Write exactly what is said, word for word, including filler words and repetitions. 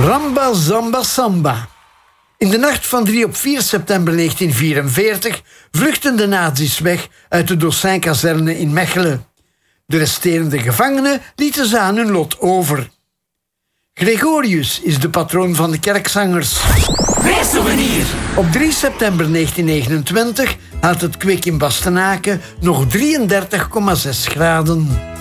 Ramba Zamba Samba. In de nacht van drie op vier september negentien vierenveertig vluchten de nazi's weg uit de Dossin-kazerne in Mechelen. De resterende gevangenen lieten ze aan hun lot over. Gregorius is de patroon van de kerkzangers. Reissouvenir. Op drie september negentien negenentwintig had het kwik in Bastenaken nog drieëndertig komma zes graden.